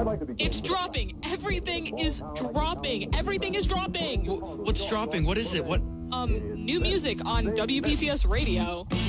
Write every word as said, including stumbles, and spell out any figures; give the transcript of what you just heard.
It's dropping. Everything is dropping. Everything is dropping. W- what's dropping? What is it? What? Um, new music on W B T S Radio.